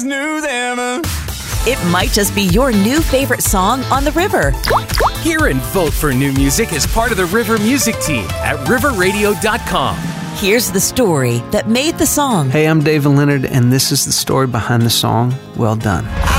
It might just be your new favorite song on the river. Hear and vote for new music as part of the River Music Team at riverradio.com. Here's the story that made the song. Hey, I'm David Leonard, and this is the story behind the song, Well Done.